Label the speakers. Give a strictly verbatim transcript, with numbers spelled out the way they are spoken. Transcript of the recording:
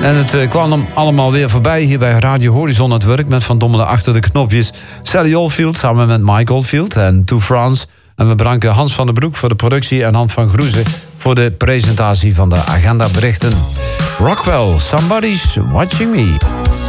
Speaker 1: En het uh, kwam hem allemaal weer voorbij hier bij Radio Horizon het werk met Van Dommelen achter de knopjes. Sally Oldfield samen met Mike Oldfield en To France. En we bedanken Hans van den Broek voor de productie en Han van Groezen voor de presentatie van de agendaberichten. Rockwell, Somebody's Watching Me.